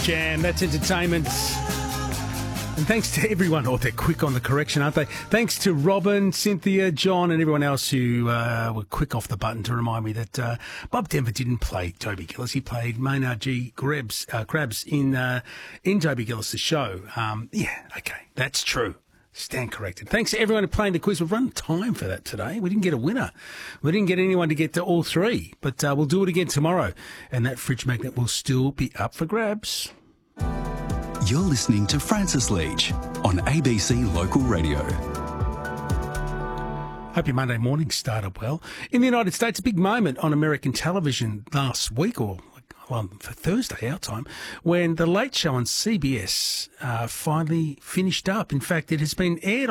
Jam, that's entertainment. And thanks to everyone. Oh, they're quick on the correction, aren't they? Thanks to Robin, Cynthia, John, and everyone else who were quick off the button to remind me that Bob Denver didn't play Toby Gillis. He played Maynard G. Krabs in Toby Gillis' show. Yeah, okay, that's true. Stand corrected. Thanks to everyone who played the quiz. We've run time for that today. We didn't get a winner. We didn't get anyone to get to all three. But we'll do it again tomorrow. And that fridge magnet will still be up for grabs. You're listening to Francis Leach on ABC Local Radio. Hope your Monday morning started well. In the United States, a big moment on American television last week, or for Thursday, our time, when The Late Show on CBS finally finished up. In fact, it has been aired